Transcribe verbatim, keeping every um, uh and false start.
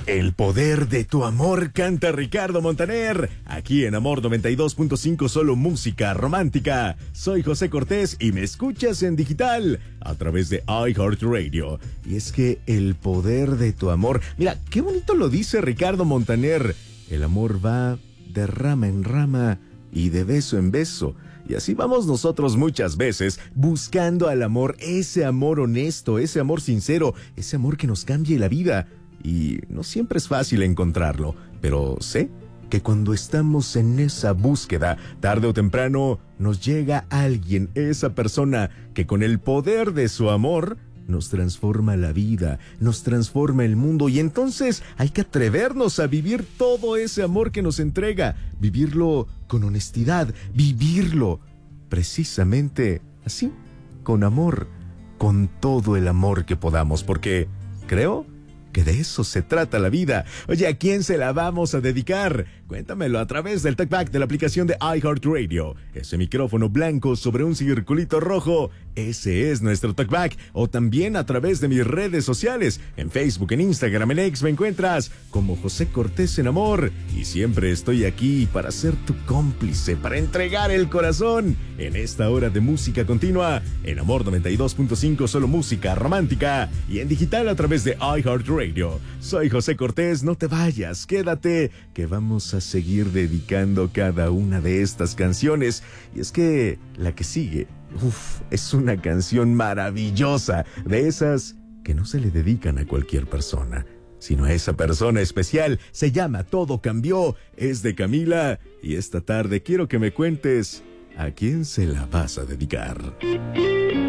El poder de tu amor, canta Ricardo Montaner, aquí en Amor noventa y dos punto cinco, solo música romántica. Soy José Cortés y me escuchas en digital a través de iHeartRadio. Y es que el poder de tu amor, mira, qué bonito lo dice Ricardo Montaner. El amor va de rama en rama y de beso en beso. Y así vamos nosotros muchas veces buscando al amor, ese amor honesto, ese amor sincero, ese amor que nos cambie la vida. Y no siempre es fácil encontrarlo, pero sé que cuando estamos en esa búsqueda, tarde o temprano nos llega alguien, esa persona que con el poder de su amor nos transforma la vida, nos transforma el mundo, y entonces hay que atrevernos a vivir todo ese amor que nos entrega, vivirlo con honestidad, vivirlo precisamente así, con amor, con todo el amor que podamos, porque creo que de eso se trata la vida. Oye, ¿a quién se la vamos a dedicar? Cuéntamelo a través del talkback de la aplicación de iHeartRadio. Ese micrófono blanco sobre un circulito rojo, ese es nuestro talkback. O también a través de mis redes sociales. En Facebook, en Instagram, en X me encuentras como José Cortés en Amor. Y siempre estoy aquí para ser tu cómplice, para entregar el corazón en esta hora de música continua. En Amor noventa y dos punto cinco, solo música romántica. Y en digital a través de iHeartRadio. Soy José Cortés, no te vayas, quédate, que vamos a seguir dedicando cada una de estas canciones. Y es que la que sigue, uf, es una canción maravillosa, de esas que no se le dedican a cualquier persona, sino a esa persona especial. Se llama Todo Cambió, es de Camila, y esta tarde quiero que me cuentes a quién se la vas a dedicar.